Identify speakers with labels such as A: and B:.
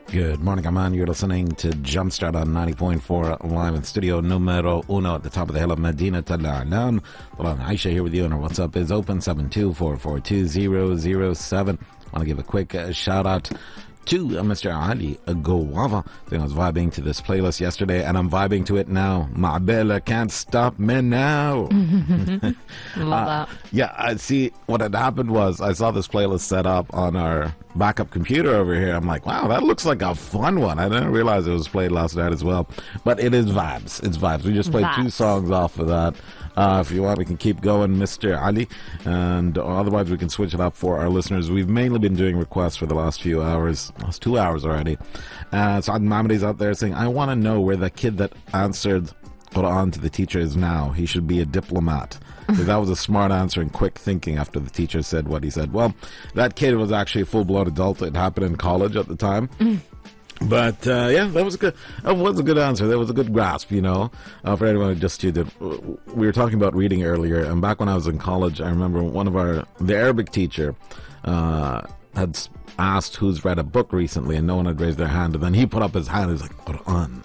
A: Good morning, Aman. You're listening to Jumpstart on 90.4 live in studio numero uno at the top of the hill of Medina Al-A'lam. Aisha here with you, and our WhatsApp is open 724420007. I want to give a quick shout out to Mr. Ali Gowava. I was vibing to this playlist yesterday, and I'm vibing to it now. Ma'bella can't stop me now.
B: Love that.
A: Yeah, I see. What had happened was I saw this playlist set up on our backup computer over here. I'm like, wow, that looks like a fun one. I didn't realize it was played last night as well. But it is vibes. It's vibes. We just played two songs off of that. If you want, we can keep going, Mr. Ali, and otherwise we can switch it up for our listeners. We've mainly been doing requests for the last few hours, last 2 hours already. Saad Mamadi's out there saying, I want to know where the kid that answered Quran to the teacher is now. He should be a diplomat. So that was a smart answer and quick thinking after the teacher said what he said. Well, that kid was actually a full-blown adult. It happened in college at the time. But yeah, that was a good answer. That was a good grasp, you know, for anyone who just tuned in. We were talking about reading earlier, and back when I was in college, I remember the Arabic teacher had asked who's read a book recently, and no one had raised their hand, and then he put up his hand. He was like, Quran.